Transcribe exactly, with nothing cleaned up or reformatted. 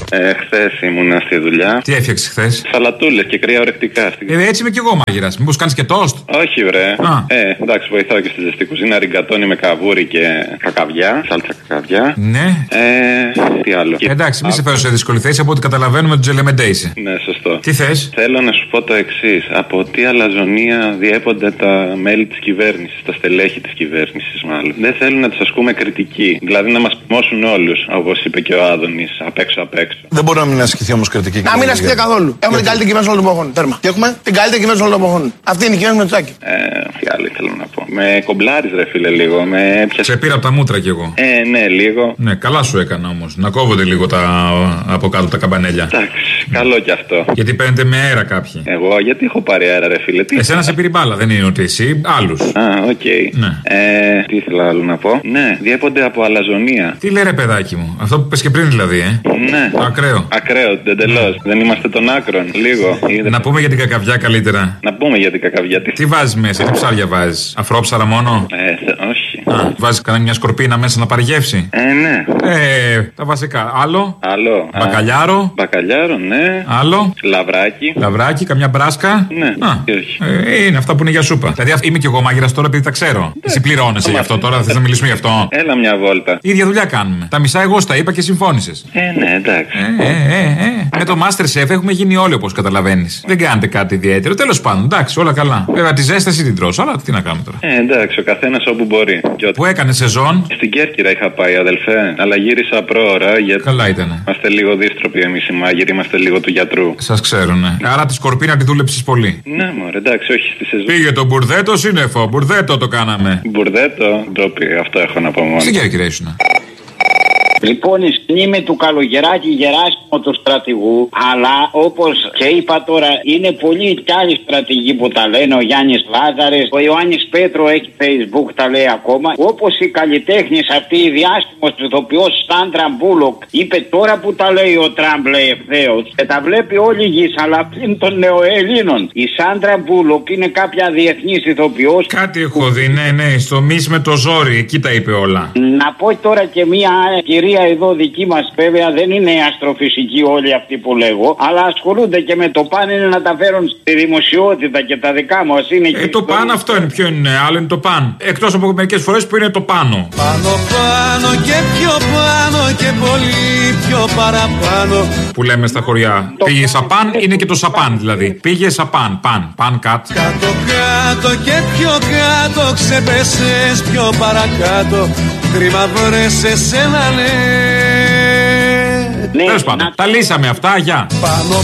Ε, χθες ήμουνα στη δουλειά. Τι έφτιαξε χθες? Σαλατούλες και κρύα ορεκτικά. Ε, έτσι είμαι κι εγώ μάγειρας. Μήπως κάνεις και τόστ? Όχι, βρε. Α. Ε, εντάξει, βοηθάω και στη ζεστή κουζίνα. Ριγκατόνι με καβούρι και κακαβιά. Σάλτσα κακαβιά. Ναι. Ε, τι άλλο. Ε, εντάξει, μη σε φέρω σε δύσκολη θέση. Από ό,τι καταλαβαίνουμε, του Τζελεμεντέ είσαι. Ναι, σωστό. Τι θες? Θέλω να σου πω το εξής. Από τι αλαζονία διέπονται τα μέλη της κυβέρνησης, τα στελέχη της κυβέρνησης, μάλλον. Δεν θέλουν να τους ασκούμε κριτική. Δηλαδή να μας μόσουν όλους, όπως είπε και ο Άδωνης, απ' έξω απ' έξω. Δεν μπορεί να μην ασκηθεί όμως κριτική. Να μην ασκηθεί καθόλου. Έχουμε την καλύτερη κυβέρνηση όλων των εποχών. Τέρμα. Και έχουμε την καλύτερη κυβέρνηση όλων των εποχών. Αυτή είναι η κυβέρνηση Μητσοτάκη. Ε, τι άλλο θέλω να πω. Με κομπλάρεις, ρε φίλε, λίγο. Με σε πήρα από τα μούτρα κι εγώ. Ε, ναι, λίγο. Ναι, καλά σου έκανα όμως. Να κόβονται λίγο τα, από κάτω τα καμπανέλια. Εντάξει, καλό κι αυτό. Γιατί παίρνετε με αέρα κάποιοι. Εγώ, γιατί έχω πάρει αέρα, ρε φίλε. Τι... Εσένα σε πήρε μπάλα, δεν είναι ότι εσύ. Άλλους. Α, οκ. Okay. Ναι. Ε, τι ήθελα άλλο να πω. Ναι, διέπονται από αλαζονία. Τι λέει, ρε παιδάκι μου. Αυτό που πες και πριν δηλαδή, ε. Ναι. Ακραίο. Ακραίο, εντελώς. Ναι. Δεν είμαστε των άκρων. Λίγο. Να πούμε για την κακαβιά καλύτερα. Να πούμε για την κακαβιά. Τι, τι βάζεις μέσα, τι ψάρια βάζεις? Αφρόψαρα μόνο? Ε, όχι. Α, βάζεις κανένα μια σκορπίνα μέσα να πάρει γεύση? Ε, ναι. Ε, τα βασικά. Άλλο. Άλλο. Μπακαλιάρο. Α, μπακαλιάρο, ναι. Άλλο. Λαβράκι. Λαβράκι, καμιά μπράσκα. Ναι. Α, ε, είναι αυτά που είναι για σούπα. Δηλαδή είμαι κι εγώ μάγειρας τώρα επειδή τα ξέρω. Εσύ πληρώνεσαι γι' αυτό τώρα, δεν θες να μιλήσουμε γι' αυτό? Έλα μια βόλτα. Η ίδια δουλειά κάνουμε. Τα μισά εγώ στα είπα και συμφώνησες. Ε, ναι, εντάξει. Ε, ε, ε, ε. Με το Masterchef έχουμε γίνει όλοι όπως καταλαβαίνεις. Δεν κάνετε κάτι ιδιαίτερο. Τέλος πάντων, εντάξει, όλα καλά. Βέβαια τη ζέσταση την τρως, αλλά τι να κάνουμε τώρα. Ε, εντάξει, ο καθένας όπου μπορεί. Ό... Που έκανε σεζόν? Στην Κέρκυρα είχα πάει, αδελφέ. Αλλά γύρισα πρόωρα γιατί. Καλά ήτανε. Είμαστε λίγο δύστροποι εμείς οι μάγειροι, είμαστε λίγο του γιατρού. Σας ξέρω, ναι. Άρα τη σκορπίνα τη δούλεψες πολύ. Ναι, μωρέ, εντάξει, όχι στη σεζόν. Πήγε το μπουρδέτο σύννεφο. Μπουρδέτο το κάναμε. Μπουρδέτο, ντόπι, αυτό έχω να πω μόνο. Στην Κέρκυρα ήσουνα. Λοιπόν, η σκηνή με του Καλογεράκη Γεράσιμο του στρατηγού, αλλά όπως και είπα τώρα, είναι πολλοί κι άλλοι στρατηγοί που τα λένε. Ο Γιάννης Λάζαρες, ο Ιωάννης Πέτρο έχει Facebook, τα λέει ακόμα. Όπως η καλλιτέχνης αυτή, η διάσημος ηθοποιός Σάντρα Μπούλοκ, είπε τώρα που τα λέει ο Τραμπ, λέει ευθέως. Και τα βλέπει όλη η γης, αλλά πλην των νεοελλήνων. Η Σάντρα Μπούλοκ είναι κάποια διεθνής ηθοποιός. Κάτι έχω δει, ναι, ναι, στο Μης με το ζόρι, εκεί τα είπε όλα. Να πω τώρα και μία κυρία εδώ δική μας, βέβαια δεν είναι αστροφυσικοί όλοι αυτοί που λέγω, αλλά ασχολούνται και με το παν, είναι να τα φέρουν στη δημοσιότητα και τα δικά μας είναι. Ε, το παν αυτό είναι, ποιο είναι, άλλο είναι το παν. Εκτός από μερικές φορές που είναι το πάνω. Πάνω πάνω και πιο πάνω και πολύ πιο παραπάνω. Που λέμε στα χωριά. Το πήγε σαπάν, είναι και το σαπάν δηλαδή. Πήγε σαπάν, παν, παν κατ. Κάτω κάτω και πιο κάτω, ξεπέσες πιο παρακάτω. Κρίμα βρες εσένα, ναι. Τέλος πάντων, τα λύσαμε αυτά, γεια.